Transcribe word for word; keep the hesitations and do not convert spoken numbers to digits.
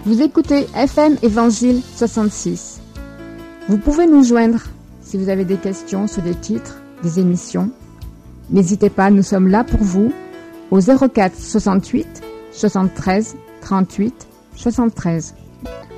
Vous écoutez F M Évangile soixante-six. Vous pouvez nous joindre si vous avez des questions sur des titres, des émissions. N'hésitez pas, nous sommes là pour vous au zéro quatre soixante-huit soixante-treize trente-huit soixante-treize.